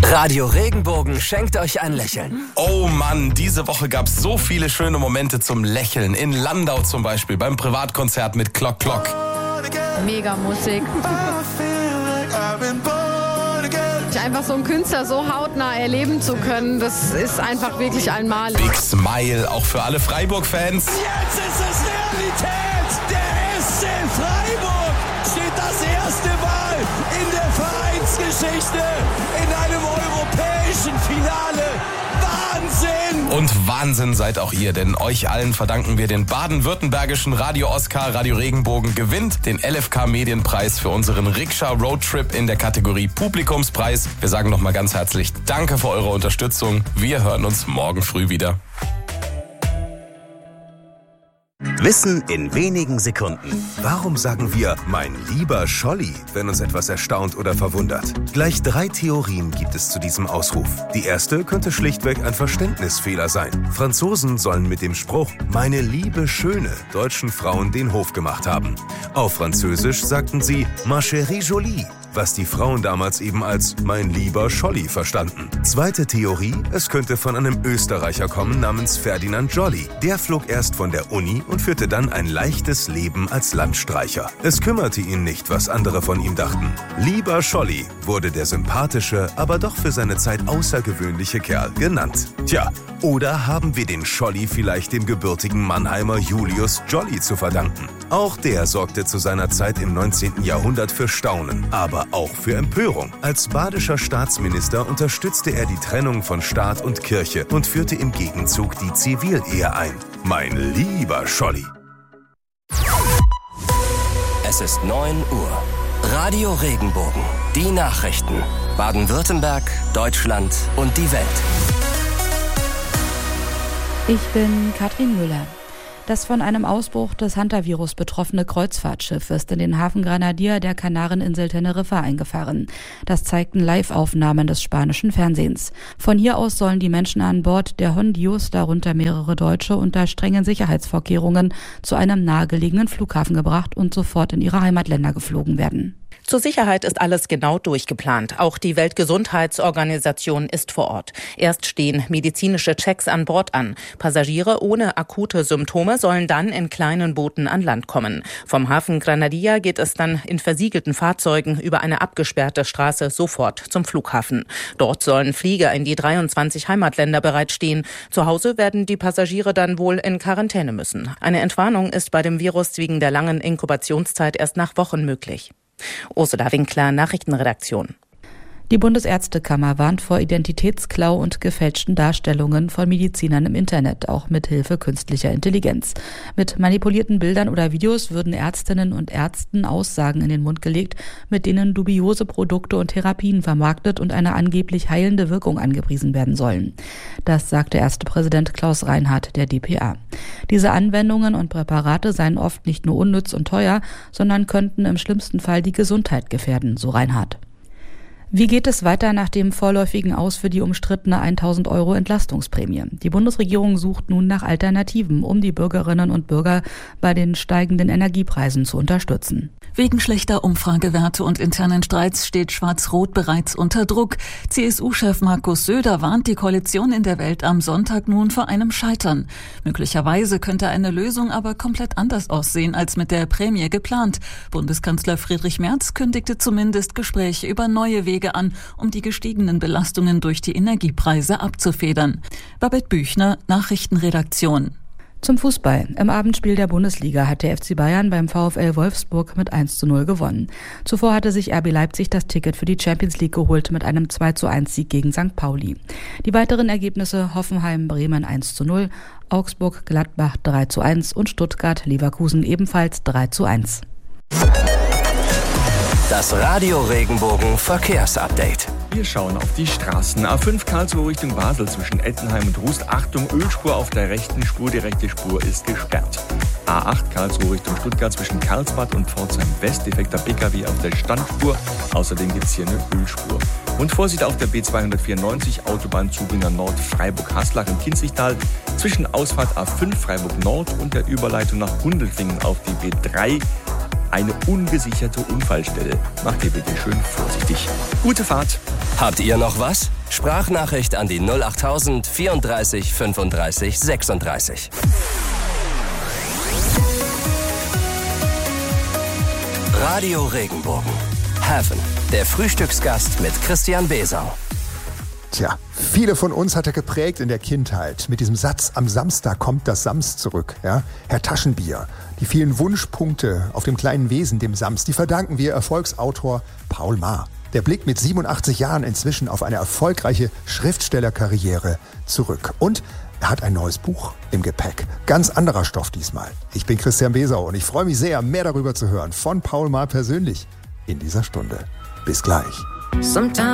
Radio Regenbogen schenkt euch ein Lächeln. Oh Mann, diese Woche gab's so viele schöne Momente zum Lächeln. In Landau zum Beispiel, beim Privatkonzert mit Klock Klock. Mega Musik. Einfach so einen Künstler so hautnah erleben zu können, das ist einfach wirklich einmalig. Big Smile, auch für alle Freiburg-Fans. Jetzt ist es Realität! Der SC Freiburg steht das erste Mal in der Vereinsgeschichte in einem europäischen Finale. Wahnsinn! Und Wahnsinn seid auch ihr, denn euch allen verdanken wir den baden-württembergischen Radio-Oscar. Radio Regenbogen gewinnt den LFK-Medienpreis für unseren Rikscha-Roadtrip in der Kategorie Publikumspreis. Wir sagen nochmal ganz herzlich Danke für eure Unterstützung. Wir hören uns morgen früh wieder. Wissen in wenigen Sekunden. Warum sagen wir mein lieber Scholli, wenn uns etwas erstaunt oder verwundert? Gleich 3 Theorien gibt es zu diesem Ausruf. Die erste könnte schlichtweg ein Verständnisfehler sein. Franzosen sollen mit dem Spruch meine liebe Schöne deutschen Frauen den Hof gemacht haben. Auf Französisch sagten sie ma chérie jolie, was die Frauen damals eben als mein lieber Scholli verstanden. Zweite Theorie, es könnte von einem Österreicher kommen namens Ferdinand Jolly. Der flog erst von der Uni und führte dann ein leichtes Leben als Landstreicher. Es kümmerte ihn nicht, was andere von ihm dachten. Lieber Scholli wurde der sympathische, aber doch für seine Zeit außergewöhnliche Kerl genannt. Tja, oder haben wir den Scholli vielleicht dem gebürtigen Mannheimer Julius Jolly zu verdanken? Auch der sorgte zu seiner Zeit im 19. Jahrhundert für Staunen, aber auch für Empörung. Als badischer Staatsminister unterstützte er die Trennung von Staat und Kirche und führte im Gegenzug die Zivilehe ein. Mein lieber Scholli. Es ist 9 Uhr. Radio Regenbogen. Die Nachrichten. Baden-Württemberg, Deutschland und die Welt. Ich bin Katrin Müller. Das von einem Ausbruch des Hantavirus betroffene Kreuzfahrtschiff ist in den Hafen Granadilla der Kanareninsel Teneriffa eingefahren. Das zeigten Live-Aufnahmen des spanischen Fernsehens. Von hier aus sollen die Menschen an Bord der Hondius, darunter mehrere Deutsche, unter strengen Sicherheitsvorkehrungen zu einem nahegelegenen Flughafen gebracht und sofort in ihre Heimatländer geflogen werden. Zur Sicherheit ist alles genau durchgeplant. Auch die Weltgesundheitsorganisation ist vor Ort. Erst stehen medizinische Checks an Bord an. Passagiere ohne akute Symptome sollen dann in kleinen Booten an Land kommen. Vom Hafen Granadilla geht es dann in versiegelten Fahrzeugen über eine abgesperrte Straße sofort zum Flughafen. Dort sollen Flieger in die 23 Heimatländer bereitstehen. Zu Hause werden die Passagiere dann wohl in Quarantäne müssen. Eine Entwarnung ist bei dem Virus wegen der langen Inkubationszeit erst nach Wochen möglich. Ursula Winkler, Nachrichtenredaktion. Die Bundesärztekammer warnt vor Identitätsklau und gefälschten Darstellungen von Medizinern im Internet, auch mit Hilfe künstlicher Intelligenz. Mit manipulierten Bildern oder Videos würden Ärztinnen und Ärzten Aussagen in den Mund gelegt, mit denen dubiose Produkte und Therapien vermarktet und eine angeblich heilende Wirkung angepriesen werden sollen. Das sagte Ärztepräsident Klaus Reinhardt der dpa. Diese Anwendungen und Präparate seien oft nicht nur unnütz und teuer, sondern könnten im schlimmsten Fall die Gesundheit gefährden, so Reinhardt. Wie geht es weiter nach dem vorläufigen Aus für die umstrittene 1.000 € Entlastungsprämie? Die Bundesregierung sucht nun nach Alternativen, um die Bürgerinnen und Bürger bei den steigenden Energiepreisen zu unterstützen. Wegen schlechter Umfragewerte und internen Streits steht Schwarz-Rot bereits unter Druck. CSU-Chef Markus Söder warnt die Koalition in der Welt am Sonntag nun vor einem Scheitern. Möglicherweise könnte eine Lösung aber komplett anders aussehen als mit der Prämie geplant. Bundeskanzler Friedrich Merz kündigte zumindest Gespräche über neue Wege an, um die gestiegenen Belastungen durch die Energiepreise abzufedern. Babette Büchner, Nachrichtenredaktion. Zum Fußball. Im Abendspiel der Bundesliga hat der FC Bayern beim VfL Wolfsburg mit 1:0 gewonnen. Zuvor hatte sich RB Leipzig das Ticket für die Champions League geholt mit einem 2:1 Sieg gegen St. Pauli. Die weiteren Ergebnisse: Hoffenheim-Bremen 1:0, Augsburg-Gladbach 3:1 und Stuttgart-Leverkusen ebenfalls 3:1. Das Radio Regenbogen Verkehrsupdate. Wir schauen auf die Straßen. A5 Karlsruhe Richtung Basel zwischen Ettenheim und Rust. Achtung, Ölspur auf der rechten Spur. Die rechte Spur ist gesperrt. A8 Karlsruhe Richtung Stuttgart zwischen Karlsbad und Pforzheim West. Defekter PKW auf der Standspur. Außerdem gibt es hier eine Ölspur. Und Vorsicht auf der B294 Autobahn Zubringer Nord Freiburg-Haslach im Kinzigtal. Zwischen Ausfahrt A5 Freiburg Nord und der Überleitung nach Gundelfingen auf die B3. Eine ungesicherte Unfallstelle. Macht ihr bitte schön vorsichtig. Gute Fahrt. Habt ihr noch was? Sprachnachricht an die 08000 34 35 36. Radio Regenbogen. Heaven. Der Frühstücksgast mit Christian Besau. Tja, viele von uns hat er geprägt in der Kindheit. Mit diesem Satz, am Samstag kommt das Sams zurück. Ja? Herr Taschenbier. Die vielen Wunschpunkte auf dem kleinen Wesen, dem Sams, die verdanken wir Erfolgsautor Paul Maar. Der blickt mit 87 Jahren inzwischen auf eine erfolgreiche Schriftstellerkarriere zurück. Und er hat ein neues Buch im Gepäck. Ganz anderer Stoff diesmal. Ich bin Christian Besau und ich freue mich sehr, mehr darüber zu hören von Paul Maar persönlich in dieser Stunde. Bis gleich.